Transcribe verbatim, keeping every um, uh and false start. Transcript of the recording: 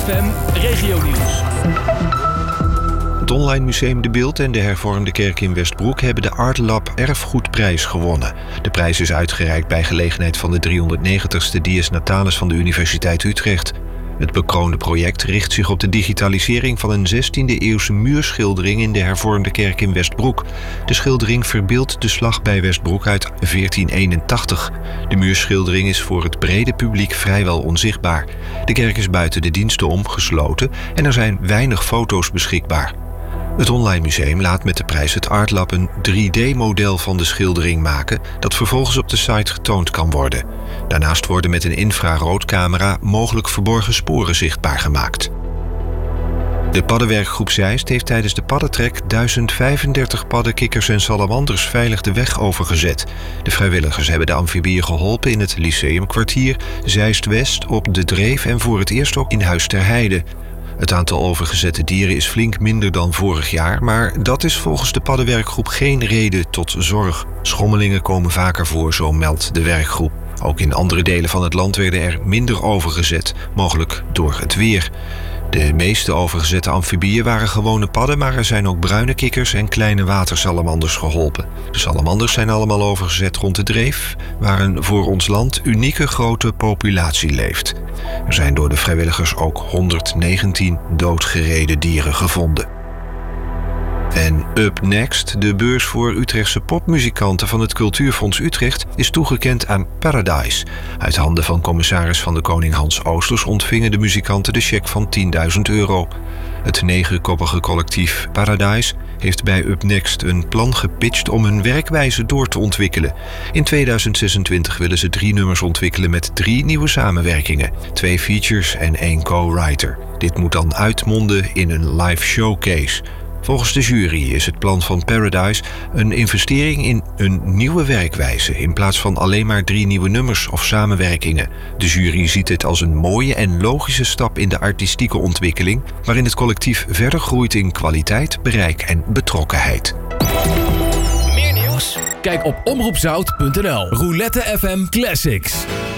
F M Regionieuws. Het online museum De Bilt en de hervormde kerk in Westbroek hebben de Artlab Erfgoedprijs gewonnen. De prijs is uitgereikt bij gelegenheid van de driehonderdnegentigste Dies Natalis van de Universiteit Utrecht. Het bekroonde project richt zich op de digitalisering van een zestiende-eeuwse muurschildering in de hervormde kerk in Westbroek. De schildering verbeeldt de slag bij Westbroek uit veertien eenentachtig. De muurschildering is voor het brede publiek vrijwel onzichtbaar. De kerk is buiten de diensten om gesloten en er zijn weinig foto's beschikbaar. Het online museum laat met de prijs het Artlab een drie D-model van de schildering maken dat vervolgens op de site getoond kan worden. Daarnaast worden met een infraroodcamera mogelijk verborgen sporen zichtbaar gemaakt. De paddenwerkgroep Zeist heeft tijdens de paddentrek duizend vijfendertig padden, kikkers en salamanders veilig de weg overgezet. De vrijwilligers hebben de amfibieën geholpen in het Lyceumkwartier, Zeist-West, op de Dreef en voor het eerst ook in Huis ter Heide. Het aantal overgezette dieren is flink minder dan vorig jaar, maar dat is volgens de paddenwerkgroep geen reden tot zorg. Schommelingen komen vaker voor, zo meldt de werkgroep. Ook in andere delen van het land werden er minder overgezet, mogelijk door het weer. De meeste overgezette amfibieën waren gewone padden, maar er zijn ook bruine kikkers en kleine watersalamanders geholpen. De salamanders zijn allemaal overgezet rond de Dreef, waar een voor ons land unieke grote populatie leeft. Er zijn door de vrijwilligers ook honderddegentien doodgereden dieren gevonden. En Up Next, de beurs voor Utrechtse popmuzikanten van het Cultuurfonds Utrecht, is toegekend aan Paradise. Uit handen van commissaris van de Koning Hans Oosters ontvingen de muzikanten de cheque van tienduizend euro. Het negenkoppige collectief Paradise heeft bij Up Next een plan gepitcht om hun werkwijze door te ontwikkelen. In tweeduizend zesentwintig willen ze drie nummers ontwikkelen met drie nieuwe samenwerkingen, twee features en één co-writer. Dit moet dan uitmonden in een live showcase. Volgens de jury is het plan van Paradise een investering in een nieuwe werkwijze in plaats van alleen maar drie nieuwe nummers of samenwerkingen. De jury ziet dit als een mooie en logische stap in de artistieke ontwikkeling, waarin het collectief verder groeit in kwaliteit, bereik en betrokkenheid. Meer nieuws? Kijk op omroepzout punt n l. Roulette F M Classics.